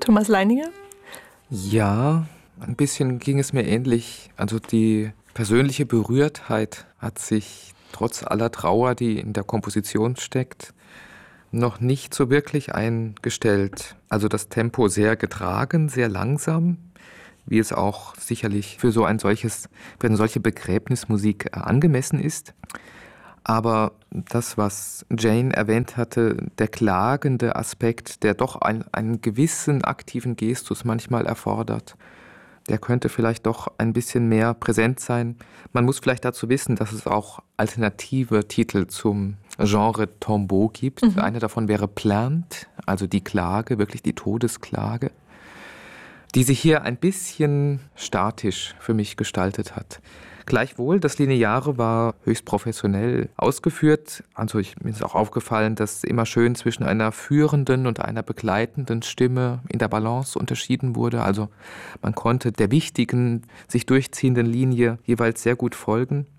Thomas Leininger? Ja, ein bisschen ging es mir ähnlich. Also die persönliche Berührtheit hat sich trotz aller Trauer, die in der Komposition steckt, noch nicht so wirklich eingestellt. Also das Tempo sehr getragen, sehr langsam, wie es auch sicherlich für für eine solche Begräbnismusik angemessen ist. Aber das, was Jane erwähnt hatte, der klagende Aspekt, der doch einen gewissen aktiven Gestus manchmal erfordert, der könnte vielleicht doch ein bisschen mehr präsent sein. Man muss vielleicht dazu wissen, dass es auch alternative Titel zum Genre Tombeau gibt. Einer davon wäre Plainte, also die Klage, wirklich die Todesklage, die sich hier ein bisschen statisch für mich gestaltet hat. Gleichwohl, das Lineare war höchst professionell ausgeführt. Also mir ist auch aufgefallen, dass immer schön zwischen einer führenden und einer begleitenden Stimme in der Balance unterschieden wurde. Also man konnte der wichtigen, sich durchziehenden Linie jeweils sehr gut folgen.